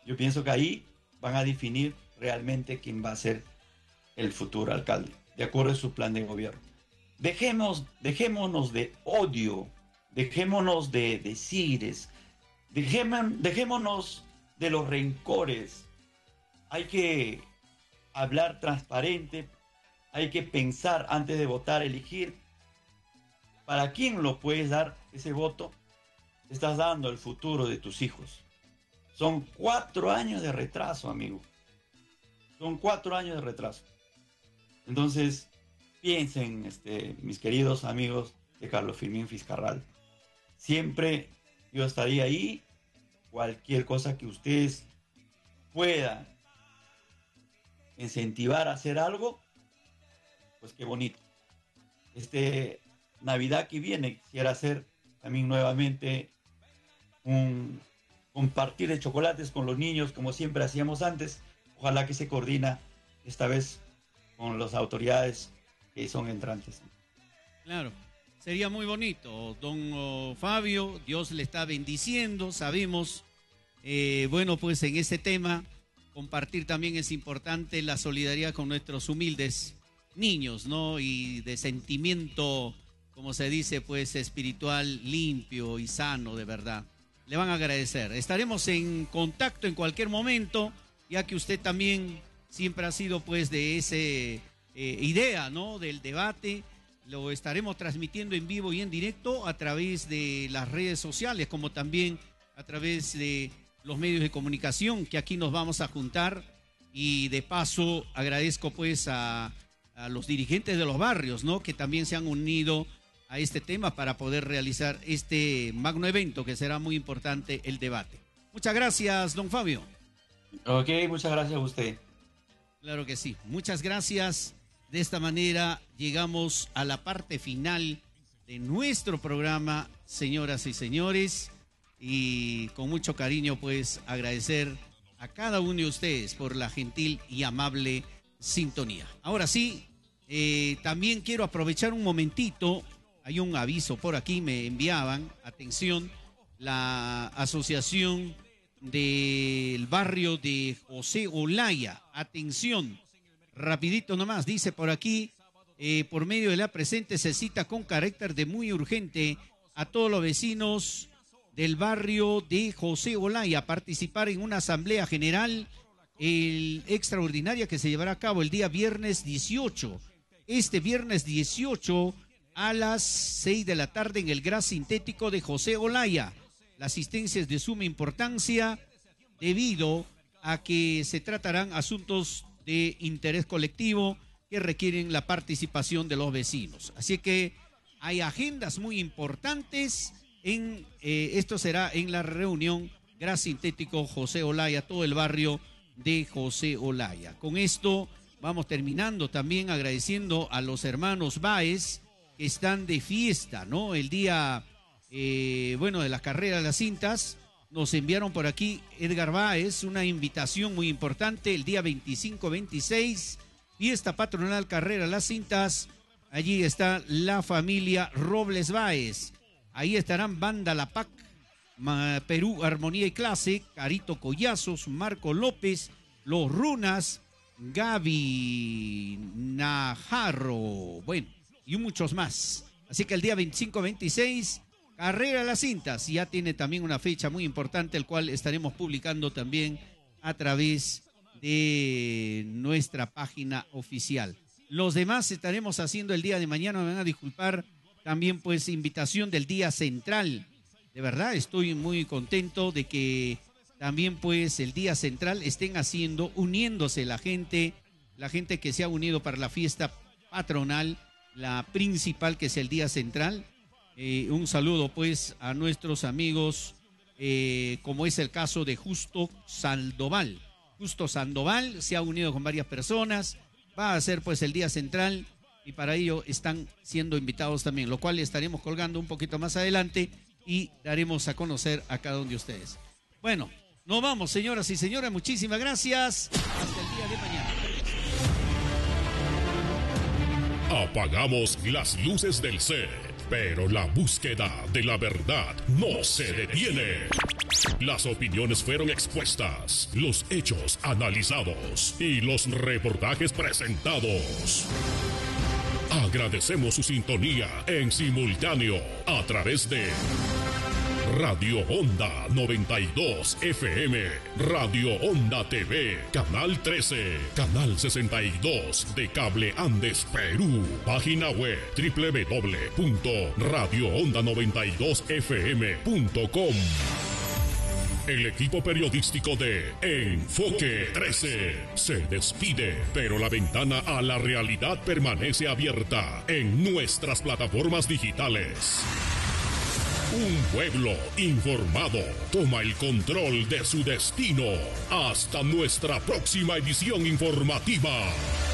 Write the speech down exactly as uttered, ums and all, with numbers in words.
Yo pienso que ahí van a definir realmente quién va a ser el futuro alcalde, de acuerdo a su plan de gobierno. Dejemos, dejémonos de odio, dejémonos de decires, dejémonos, dejémonos de los rencores. Hay que hablar transparente, hay que pensar antes de votar, elegir para quién lo puedes dar ese voto. Estás dando el futuro de tus hijos. Son cuatro años de retraso, amigo. Son cuatro años de retraso. Entonces, piensen, este, mis queridos amigos de Carlos Firmín Fitzcarrald. Siempre yo estaría ahí. Cualquier cosa que ustedes puedan incentivar a hacer algo, pues qué bonito. Este Navidad que viene quisiera hacer también nuevamente un compartir de chocolates con los niños como siempre hacíamos antes. Ojalá que se coordina esta vez con las autoridades que son entrantes. Claro, sería muy bonito, don oh, Fabio. Dios le está bendiciendo, sabemos. Eh, bueno, pues en este tema compartir también es importante la solidaridad con nuestros humildes niños, ¿no? Y de sentimiento, como se dice, pues espiritual limpio y sano, de verdad. Le van a agradecer. Estaremos en contacto en cualquier momento, ya que usted también siempre ha sido pues de esa eh, idea, ¿no? Del debate. Lo estaremos transmitiendo en vivo y en directo a través de las redes sociales, como también a través de los medios de comunicación, que aquí nos vamos a juntar. Y de paso agradezco pues a, a los dirigentes de los barrios, ¿no? Que también se han unido a este tema para poder realizar este magno evento que será muy importante, el debate. Muchas gracias, don Fabio. Ok, muchas gracias a usted. Claro que sí, muchas gracias. De esta manera llegamos a la parte final de nuestro programa, señoras y señores, y con mucho cariño pues agradecer a cada uno de ustedes por la gentil y amable sintonía. Ahora sí, eh, también quiero aprovechar un momentito. Hay un aviso por aquí, me enviaban, atención, la asociación del barrio de José Olaya, atención, rapidito nomás, dice por aquí, eh, por medio de la presente se cita con carácter de muy urgente a todos los vecinos del barrio de José Olaya a participar en una asamblea general el, extraordinaria que se llevará a cabo el día viernes dieciocho, este viernes dieciocho, a las seis de la tarde en el Gras Sintético de José Olaya. La asistencia es de suma importancia debido a que se tratarán asuntos de interés colectivo que requieren la participación de los vecinos. Así que hay agendas muy importantes. En eh, esto será en la reunión Gras Sintético José Olaya, todo el barrio de José Olaya. Con esto vamos terminando, también agradeciendo a los hermanos Báez, que están de fiesta, ¿no? El día, eh, bueno, de la carrera de las cintas, nos enviaron por aquí Edgar Báez una invitación muy importante, el día veinticinco veintiséis, fiesta patronal carrera de las cintas. Allí está la familia Robles Báez. Ahí estarán Banda La Pac, Perú Armonía y Clase, Carito Collazos, Marco López, Los Runas, Gaby Najarro, bueno, y muchos más. Así que el día veinticinco veintiséis, carrera de las cintas, ya tiene también una fecha muy importante, el cual estaremos publicando también a través de nuestra página oficial. Los demás estaremos haciendo el día de mañana, me van a disculpar, también pues invitación del día central. De verdad estoy muy contento de que también pues el día central estén haciendo, uniéndose la gente, la gente que se ha unido para la fiesta patronal, la principal, que es el día central. Eh, un saludo pues a nuestros amigos, eh, como es el caso de Justo Sandoval. Justo Sandoval se ha unido con varias personas, va a ser pues el día central y para ello están siendo invitados también, lo cual estaremos colgando un poquito más adelante y daremos a conocer a cada uno de ustedes. Bueno, nos vamos, señoras y señores, muchísimas gracias. Hasta el día de mañana. Apagamos las luces del set. Pero la búsqueda de la verdad no se detiene. Las opiniones fueron expuestas, los hechos analizados y los reportajes presentados. Agradecemos su sintonía en simultáneo a través de Radio Onda noventa y dos F M, Radio Onda T V, Canal trece, Canal sesenta y dos de Cable Andes Perú, página web doble u doble u doble u punto radio onda noventa y dos f m punto com. El equipo periodístico de Enfoque trece se despide, pero la ventana a la realidad permanece abierta en nuestras plataformas digitales. Un pueblo informado toma el control de su destino. Hasta nuestra próxima edición informativa.